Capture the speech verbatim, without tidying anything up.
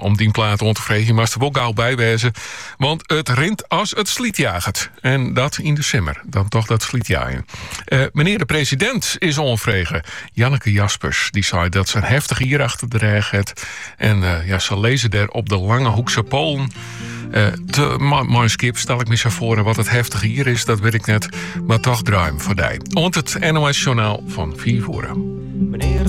om die plaat on te vregen. Je moest er wel gauw bij wezen. Want het rint als het slietjagert. En dat in december. Dan toch dat slietjagen. Uh, meneer de president is onvregen. Janneke Jaspers. Die zei dat ze een heftige hier achter de rug heeft. En uh, ja, ze lezen daar op de Lange Hoekse Polen. Uh, te, mijn skip stel ik me zo voor. En wat het heftige hier is, dat weet ik net. Maar toch draai hem voor die. Want het N O S Journaal van vier uur.